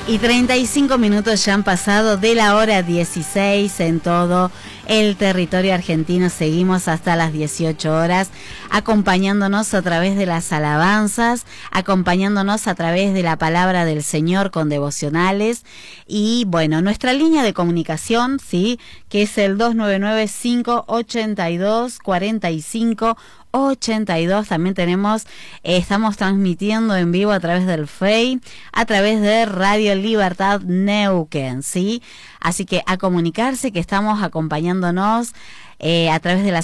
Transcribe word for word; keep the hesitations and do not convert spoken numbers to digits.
Y treinta y cinco minutos ya han pasado de la hora dieciséis en todo el territorio argentino. Seguimos hasta las dieciocho horas acompañándonos a través de las alabanzas, acompañándonos a través de la palabra del Señor con devocionales. Y bueno, nuestra línea de comunicación, sí, que es el dos nueve nueve, cinco ocho dos, cuatro cinco ochenta y dos. También tenemos, eh, estamos transmitiendo en vivo a través del Face, a través de Radio Libertad Neuquén, ¿sí? Así que a comunicarse, que estamos acompañándonos eh, a través de las